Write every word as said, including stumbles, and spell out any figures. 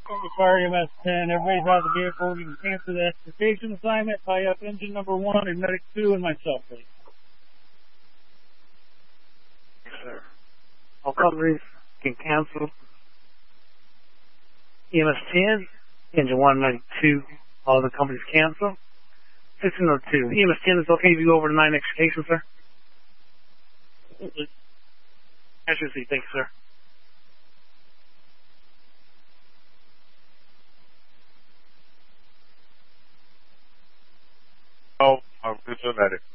Fire M S ten, everybody's out of the vehicle. You can cancel the extrication assignment, tie up engine number one and medic two and myself, please. Yes, sir. All companies can cancel E M S ten, engine one, medic two. All the companies cancel. sixteen oh two. E M S ten is okay if you go over to nine extrication, sir? I should see. Thank you, sir. Oh, I'm good to medic.